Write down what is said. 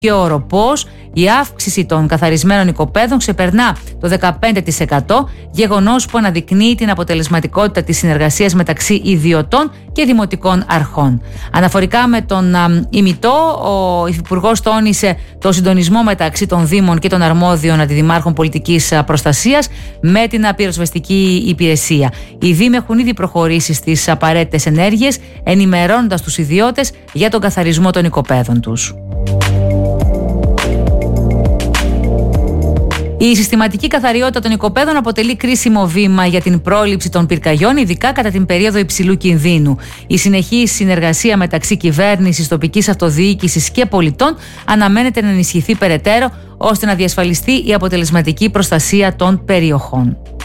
και οροπός, η αύξηση των καθαρισμένων οικοπαίδων ξεπερνά το 15%, γεγονός που αναδεικνύει την αποτελεσματικότητα της συνεργασίας μεταξύ ιδιωτών και δημοτικών αρχών. Αναφορικά με τον ημιτό, ο Υφυπουργός τόνισε το συντονισμό μεταξύ των Δήμων και των αρμόδιων αντιδημάρχων πολιτικής προστασίας με την πυροσβεστική υπηρεσία. Οι Δήμοι έχουν ήδη προχωρήσει στις απαραίτητες ενέργειες, ενημερώνοντας τους ιδιώτες για τον καθαρισμό των οικοπαίδων τους. Η συστηματική καθαριότητα των οικοπαίδων αποτελεί κρίσιμο βήμα για την πρόληψη των πυρκαγιών, ειδικά κατά την περίοδο υψηλού κινδύνου. Η συνεχής συνεργασία μεταξύ κυβέρνησης, τοπικής αυτοδιοίκησης και πολιτών αναμένεται να ενισχυθεί περαιτέρω, ώστε να διασφαλιστεί η αποτελεσματική προστασία των περιοχών.